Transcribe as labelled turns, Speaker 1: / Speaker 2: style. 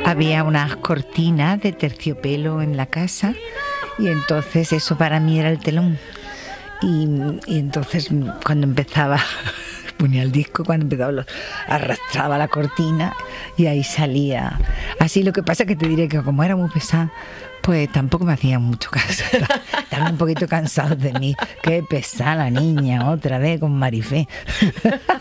Speaker 1: había unas cortinas de terciopelo en la casa y entonces eso para mí era el telón. Y entonces cuando empezaba, ponía el disco, cuando empezaba arrastraba la cortina y ahí salía. Así, lo que pasa es que te diré que como era muy pesada, pues tampoco me hacían mucho caso. Estaban un poquito cansados de mí. Qué pesada la niña, otra vez con Marifé.